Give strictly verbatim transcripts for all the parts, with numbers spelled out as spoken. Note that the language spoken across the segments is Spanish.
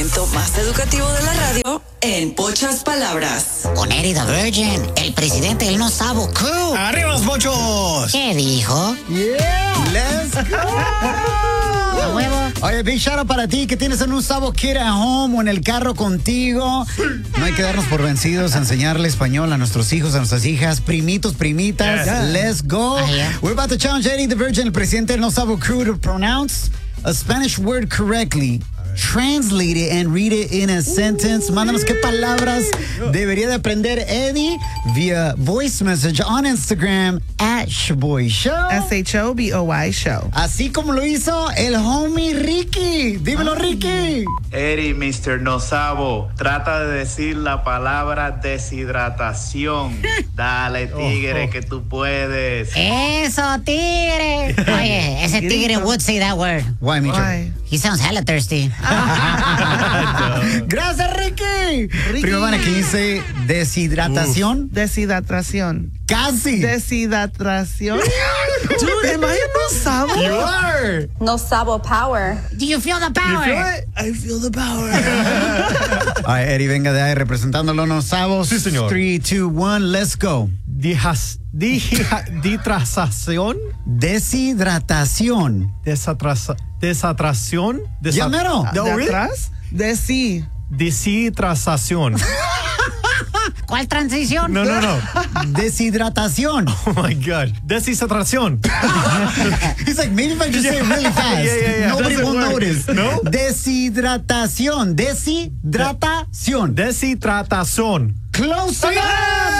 segmento más educativo de la radio en pocas palabras. Con Eddie the Virgin, el presidente del No Sabo Crew. ¡Arriba los pochos! ¿Qué dijo? ¡Yeah! ¡Let's go! A huevo. Oye, big shout out para ti que tienes un Sabo Kid at home o en el carro contigo. No hay que darnos por vencidos, a enseñarle español a nuestros hijos, a nuestras hijas, primitos, primitas. Yes. Let's go. Ah, yeah. We're about to challenge Eddie the Virgin, el presidente del No Sabo Crew, to pronounce a Spanish word correctly. Translate it and read it in a sentence. Mándanos qué palabras debería de aprender Eddie via voice message on Instagram at Shaboy Show. S H O B O Y Show. Así como lo hizo el homie Ricky. Dímelo, Ricky. Eddie, mister No Sabo, trata de decir la palabra deshidratación. Dale, tigre, oh, oh. que tú puedes. Eso, tigre. Oye, ese tigre would say that word. Why, Micho? Why? He sounds hella thirsty. Gracias, Ricky. Ricky. Primero van a que dice deshidratación. Deshidratación. Casi. Deshidratación. Dude, am I a No Sabo? You are. No Sabo power. Do you feel the power? I feel the power. Ay, Eddie, venga de ahí representándolo, No Sabos. Sí, señor. three, two, one, let's go. Dijas, dija, ditrasación, Deshidratación. desatrasa, desatración, desa- Ya mero. No, ¿De really? atrás? De sí. Deshidratación. ¿Cuál transición? No, no, no. Deshidratación. Oh my God. Deshidratación. He's like, maybe if I just say it really fast, Yeah, yeah, yeah. nobody Doesn't will work. notice. No? Deshidratación. Deshidratación. Deshidratación. Close enough.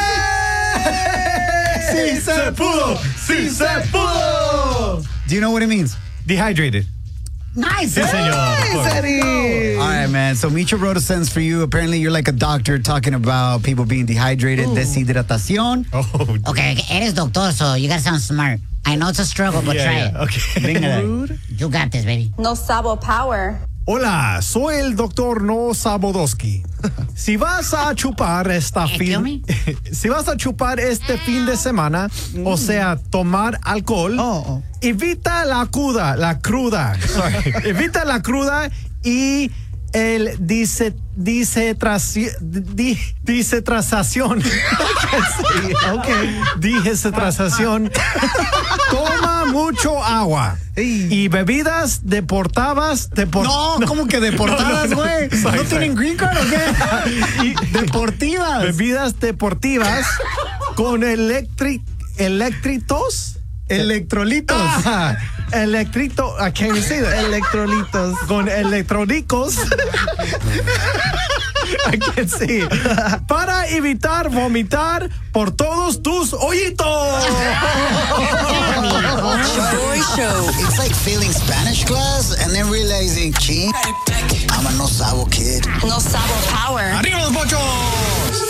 Sí se pudo. Sí se pudo. Do you know what it means? Dehydrated. Nice. Sí, señor. Of course. Eddie. All right, man. So Micho wrote a sentence for you. Apparently, you're like a doctor talking about people being dehydrated. Deshidratación. Oh, Okay, okay, eres doctor, so you gotta sound smart. I know it's a struggle, but yeah, try yeah. it. Okay. Venga de ahí. Rude. You got this, baby. No Sabo power. Hola, soy el doctor No Sabodowski. Si vas a chupar esta Excuse fin, si vas a chupar este fin de semana, o sea, tomar alcohol, Oh, oh. evita la cruda, la cruda, sorry, evita la cruda y el dice disetraci- di- disetrasación. Okay. Disetrasación. Toma mucho agua. Ey. Y bebidas deportadas. Depor- No, ¿cómo que deportadas, güey? ¿No, Sorry, tienen sorry. green card o qué? Y Deportivas. bebidas deportivas con electric, electritos. Electrolitos. Ah, electrito, I can't even say that. Electrolitos. Con electrónicos. I can't say it. Para evitar vomitar por todos tus hoyitos. Shaboy Show. It's like failing Spanish class and then realizing, ching, I'm a No Sabo kid. No Sabo power. ¡Arriba los pochos!